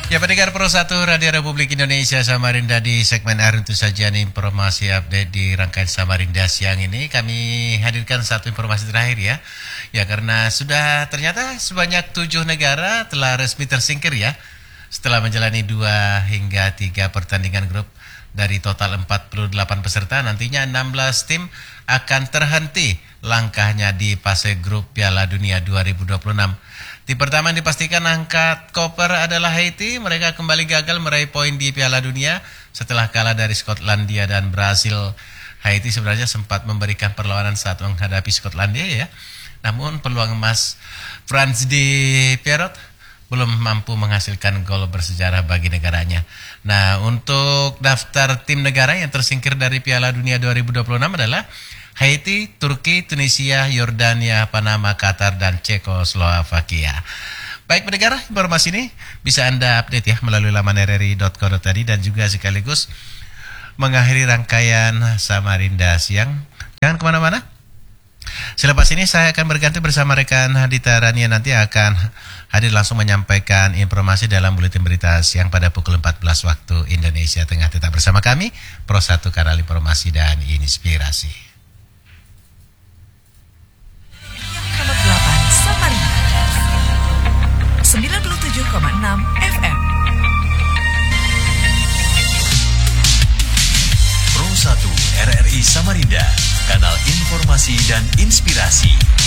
Ya, pendengar Pro 1 Radio Republik Indonesia Samarinda, di segmen akhir itu saja nih informasi update di rangkaian Samarinda siang ini. Kami hadirkan satu informasi terakhir ya. Ya, karena sudah ternyata sebanyak 7 negara telah resmi tersingkir ya, setelah menjalani 2 hingga 3 pertandingan grup. Dari total 48 peserta, nantinya 16 tim akan terhenti langkahnya di fase grup Piala Dunia 2026. Tim pertama yang dipastikan angkat koper adalah Haiti. Mereka kembali gagal meraih poin di Piala Dunia setelah kalah dari Skotlandia dan Brasil. Haiti sebenarnya sempat memberikan perlawanan saat menghadapi Skotlandia ya. Namun peluang emas Frans di Pierrot belum mampu menghasilkan gol bersejarah bagi negaranya. Nah, untuk daftar tim negara yang tersingkir dari Piala Dunia 2026 adalah Haiti, Turki, Tunisia, Yordania, Panama, Qatar, dan Cekoslovakia. Baik pendengar, informasi ini bisa Anda update ya melalui laman rri.co.id dan juga sekaligus mengakhiri rangkaian Samarinda siang. Jangan kemana-mana. Selepas ini saya akan berganti bersama rekan Hadita Rania, nanti akan hadir langsung menyampaikan informasi dalam buletin berita siang pada pukul 14 waktu Indonesia Tengah. Tetap bersama kami, Pro 1 Kanal Informasi dan Inspirasi. Nomor 8 Samarinda 97,6 FM. Pro 1 RRI Samarinda, kanal informasi dan inspirasi.